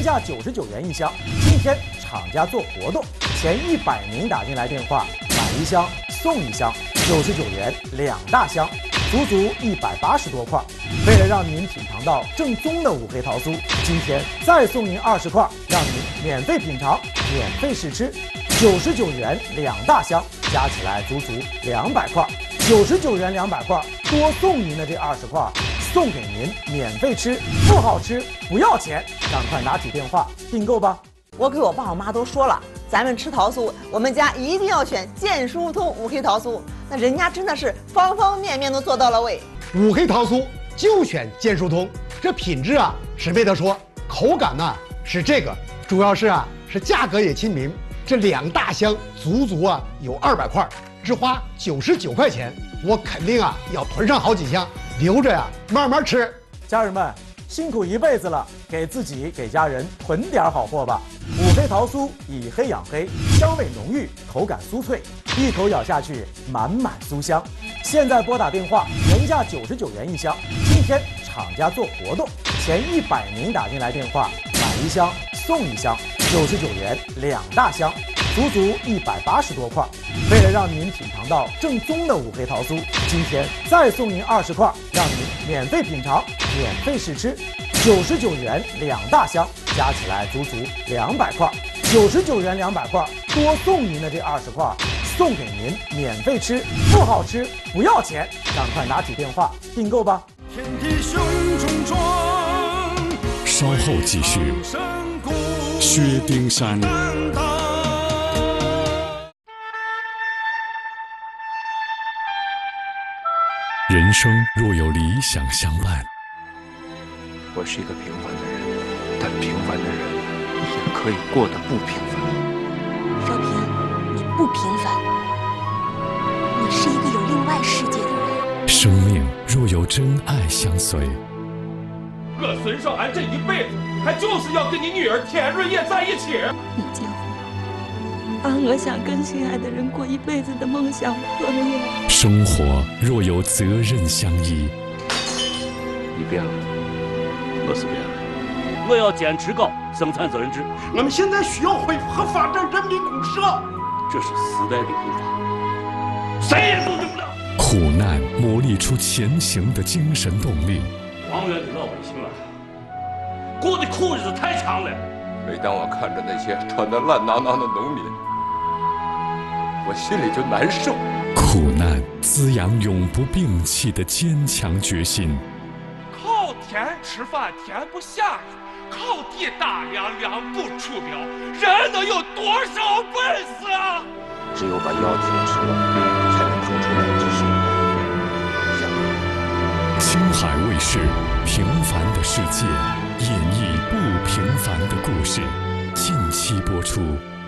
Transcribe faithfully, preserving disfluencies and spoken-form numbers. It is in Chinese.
价九十九元一箱。今天厂家做活动，前一百名打进来电话，买一箱送一箱，九十九元两大箱，足足一百八十多块。为了让您品尝到正宗的五黑桃酥，今天再送您二十块，让您免费品尝、免费试吃。九十九元两大箱，加起来足足两百块。九十九元两百块，多送您的这二十块，送给您免费吃，不好吃不要钱，赶快拿起电话订购吧。 我给我爸我妈都说了，咱们吃桃酥，我们家一定要选健疏通五黑桃酥。那人家真的是方方面面都做到了位。 五黑桃酥就选健疏通，这品质啊是没得说，口感呢是这个，主要是啊是价格也亲民，这两大箱足足啊有二百块，只花九十九块钱，我肯定啊要囤上好几箱，留着呀慢慢吃。 家人们辛苦一辈子了，给自己给家人囤点好货吧。五黑桃酥以黑养黑，香味浓郁，口感酥脆，一口咬下去满满酥香。现在拨打电话，原价九十九元一箱，今天厂家做活动，前一百名打进来电话，买一箱送一箱，九十九元两大箱，足足一百八十多块。为了让您品尝到正宗的五黑桃酥，今天再送您二十块，让您免费品尝、免费试吃。九十九元两大箱，加起来足足两百块。九十九元两百块，多送您的这二十块，送给您免费吃，不好吃不要钱，赶快拿起电话订购吧。 天地胸中壮， 稍后继续。薛丁山。人生若有理想相伴， 我是一个平凡的人，但平凡的人也可以过得不平凡。 少平，你不平凡，你是一个有另外世界的人。 生命若有真爱相随， 我孙少安这一辈子，他就是要跟你女儿田瑞叶在一起。 你结婚，把我想跟心爱的人过一辈子的梦想破灭。 生活若有责任相依， 你变了，我是变了。 我要坚持搞生产责任制。 我们现在需要恢复和发展人民公社， 这是时代的步伐，谁也阻止不了。 苦难磨砺出前行的精神动力。 王源的老百姓啊，过的苦日子太长了。 每当我看着那些穿得烂囊囊的农民，我心里就难受。 苦难滋养永不摒弃的坚强决心。 靠天吃饭天不下雨，靠地打粮粮不出苗，人能有多少本事啊？ 只有把药停止了，才能腾出来支撑。 青海卫视《平凡的世界》演绎不平凡的故事，近期播出。